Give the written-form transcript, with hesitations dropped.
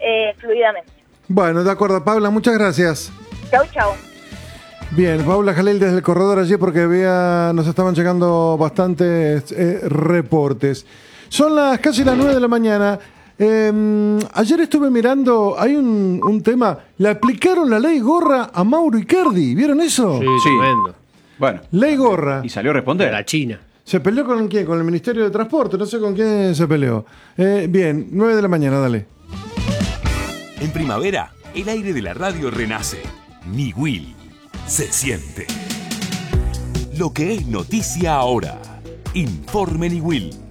fluidamente. Bueno, de acuerdo, Paula, muchas gracias. Chau. Bien, Paula Jalil desde el corredor allí porque nos estaban llegando bastantes reportes. Son casi las 9 de la mañana. Ayer estuve mirando, hay un tema, le aplicaron la ley Gorra a Mauro Icardi, ¿vieron eso? Sí, Sí. tremendo. Bueno. Ley Gorra. Y salió a responder. La China. ¿Se peleó con quién? Con el Ministerio de Transporte, no sé con quién se peleó. Bien, 9 de la mañana, dale. En primavera, el aire de la radio renace. Niwil se siente. Lo que es noticia ahora. Informe Niwil.